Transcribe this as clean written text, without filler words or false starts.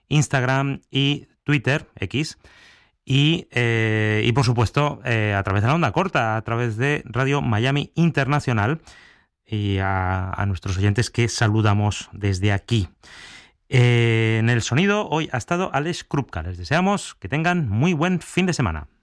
Instagram y Twitter, X. Y por supuesto, a través de la onda corta, a través de Radio Miami Internacional, y a nuestros oyentes que saludamos desde aquí. En el sonido hoy ha estado Alex Krupka. Les deseamos que tengan muy buen fin de semana.